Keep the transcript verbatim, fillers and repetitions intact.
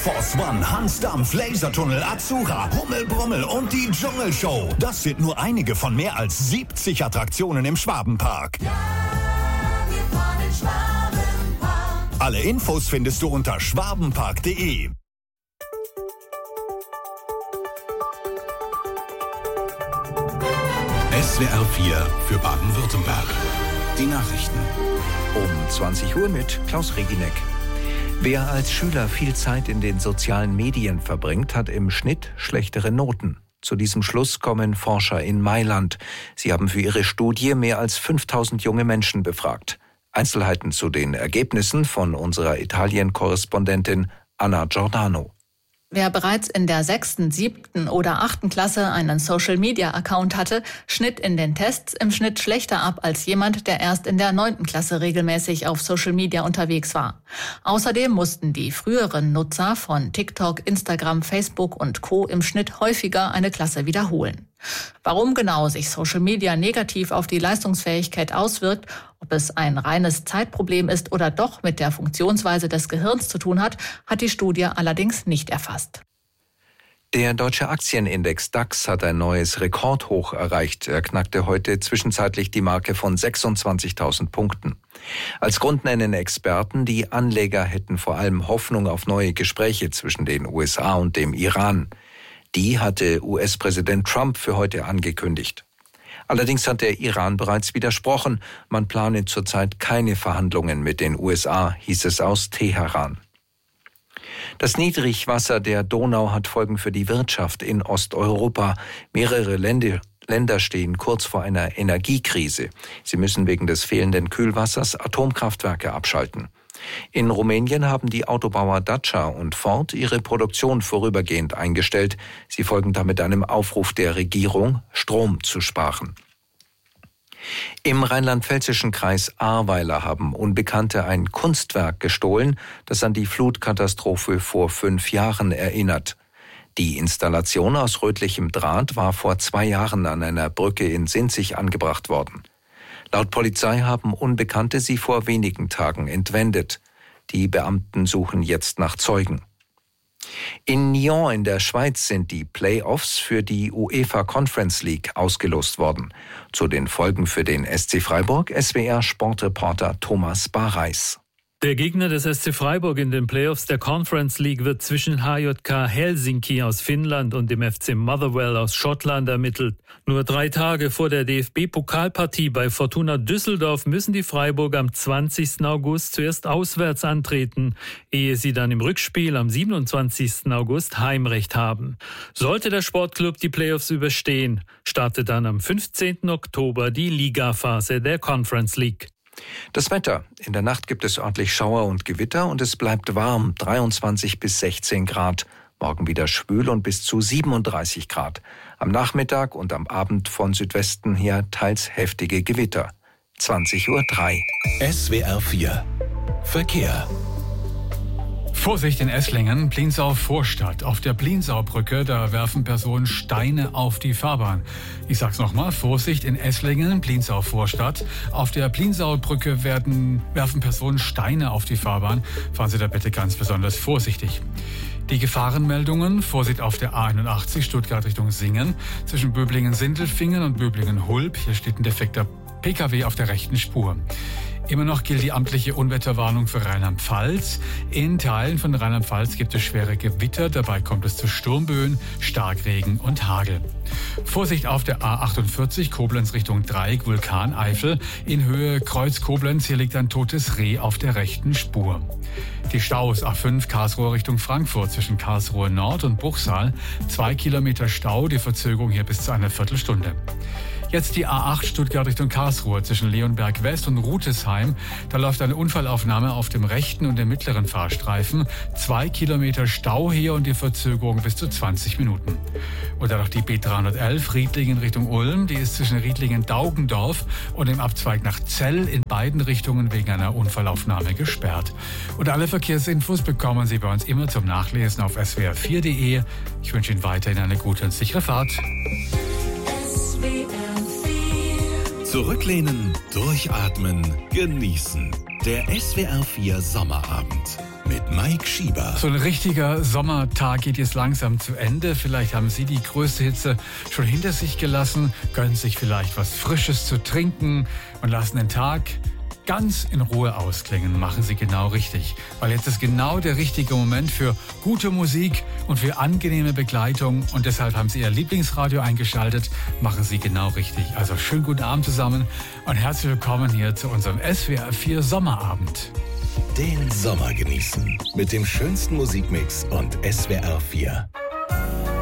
Force One, Hans Dampf, Lasertunnel, Azura, Hummel Brummel und die Dschungelshow. Das sind nur einige von mehr als siebzig Attraktionen im Schwabenpark. Ja, wir fahren in Schwabenpark. Alle Infos findest du unter schwabenpark punkt de. S W R vier für Baden-Württemberg. Die Nachrichten. Um zwanzig Uhr mit Klaus Regineck. Wer als Schüler viel Zeit in den sozialen Medien verbringt, hat im Schnitt schlechtere Noten. Zu diesem Schluss kommen Forscher in Mailand. Sie haben für ihre Studie mehr als fünftausend junge Menschen befragt. Einzelheiten zu den Ergebnissen von unserer Italien-Korrespondentin Anna Giordano. Wer bereits in der sechsten, siebten oder achten Klasse einen Social-Media-Account hatte, schnitt in den Tests im Schnitt schlechter ab als jemand, der erst in der neunten Klasse regelmäßig auf Social Media unterwegs war. Außerdem mussten die früheren Nutzer von TikTok, Instagram, Facebook und Co. im Schnitt häufiger eine Klasse wiederholen. Warum genau sich Social Media negativ auf die Leistungsfähigkeit auswirkt, ob es ein reines Zeitproblem ist oder doch mit der Funktionsweise des Gehirns zu tun hat, hat die Studie allerdings nicht erfasst. Der deutsche Aktienindex DAX hat ein neues Rekordhoch erreicht. Er knackte heute zwischenzeitlich die Marke von sechsundzwanzigtausend Punkten. Als Grund nennen Experten, die Anleger hätten vor allem Hoffnung auf neue Gespräche zwischen den U S A und dem Iran. Die hatte U S-Präsident Trump für heute angekündigt. Allerdings hat der Iran bereits widersprochen. Man plane zurzeit keine Verhandlungen mit den U S A, hieß es aus Teheran. Das Niedrigwasser der Donau hat Folgen für die Wirtschaft in Osteuropa. Mehrere Länder, Länder stehen kurz vor einer Energiekrise. Sie müssen wegen des fehlenden Kühlwassers Atomkraftwerke abschalten. In Rumänien haben die Autobauer Dacia und Ford ihre Produktion vorübergehend eingestellt. Sie folgen damit einem Aufruf der Regierung, Strom zu sparen. Im rheinland-pfälzischen Kreis Ahrweiler haben Unbekannte ein Kunstwerk gestohlen, das an die Flutkatastrophe vor fünf Jahren erinnert. Die Installation aus rötlichem Draht war vor zwei Jahren an einer Brücke in Sinzig angebracht worden. Laut Polizei haben Unbekannte sie vor wenigen Tagen entwendet. Die Beamten suchen jetzt nach Zeugen. In Nyon in der Schweiz sind die Play-offs für die UEFA Conference League ausgelost worden. Zu den Folgen für den S C Freiburg S W R-Sportreporter Thomas Bareis. Der Gegner des S C Freiburg in den Playoffs der Conference League wird zwischen H J K Helsinki aus Finnland und dem F C Motherwell aus Schottland ermittelt. Nur drei Tage vor der D F B-Pokalpartie bei Fortuna Düsseldorf müssen die Freiburger am zwanzigsten August zuerst auswärts antreten, ehe sie dann im Rückspiel am siebenundzwanzigsten August Heimrecht haben. Sollte der Sportclub die Playoffs überstehen, startet dann am fünfzehnten Oktober die Ligaphase der Conference League. Das Wetter. In der Nacht gibt es örtlich Schauer und Gewitter und es bleibt warm, dreiundzwanzig bis sechzehn Grad. Morgen wieder schwül und bis zu siebenunddreißig Grad. Am Nachmittag und am Abend von Südwesten her teils heftige Gewitter. zwanzig Uhr drei. S W R vier. Verkehr. Vorsicht in Esslingen, Pliensau Vorstadt. Auf der Pliensaubrücke, da werfen Personen Steine auf die Fahrbahn. Ich sag's nochmal, Vorsicht in Esslingen, Pliensau Vorstadt. Auf der Pliensaubrücke werden, werfen Personen Steine auf die Fahrbahn. Fahren Sie da bitte ganz besonders vorsichtig. Die Gefahrenmeldungen, Vorsicht auf der A einundachtzig, Stuttgart Richtung Singen. Zwischen Böblingen-Sindelfingen und Böblingen-Hulb. Hier steht ein defekter P K W auf der rechten Spur. Immer noch gilt die amtliche Unwetterwarnung für Rheinland-Pfalz. In Teilen von Rheinland-Pfalz gibt es schwere Gewitter. Dabei kommt es zu Sturmböen, Starkregen und Hagel. Vorsicht auf der A achtundvierzig, Koblenz Richtung Dreieck, Vulkaneifel. In Höhe Kreuz Koblenz, hier liegt ein totes Reh auf der rechten Spur. Die Staus A fünf, Karlsruhe Richtung Frankfurt zwischen Karlsruhe Nord und Bruchsal. Zwei Kilometer Stau, die Verzögerung hier bis zu einer Viertelstunde. Jetzt die A acht Stuttgart Richtung Karlsruhe zwischen Leonberg West und Rutesheim. Da läuft eine Unfallaufnahme auf dem rechten und dem mittleren Fahrstreifen. Zwei Kilometer Stau hier und die Verzögerung bis zu zwanzig Minuten. Oder noch die B dreihundertelf Riedlingen Richtung Ulm. Die ist zwischen Riedlingen-Daugendorf und dem Abzweig nach Zell in beiden Richtungen wegen einer Unfallaufnahme gesperrt. Und alle Verkehrsinfos bekommen Sie bei uns immer zum Nachlesen auf S W R vier punkt de. Ich wünsche Ihnen weiterhin eine gute und sichere Fahrt. Zurücklehnen, durchatmen, genießen. Der S W R vier Sommerabend. Mit mit Mike Schieber. So ein richtiger Sommertag geht jetzt langsam zu Ende. Vielleicht haben Sie die größte Hitze schon hinter sich gelassen, gönnen sich vielleicht was Frisches zu trinken und lassen den Tag ganz in Ruhe ausklingen. Machen Sie genau richtig, weil jetzt ist genau der richtige Moment für gute Musik und für angenehme Begleitung und deshalb haben Sie Ihr Lieblingsradio eingeschaltet. Machen Sie genau richtig. Also schönen guten Abend zusammen und herzlich willkommen hier zu unserem S W R vier Sommerabend. Den Sommer genießen mit dem schönsten Musikmix und S W R vier.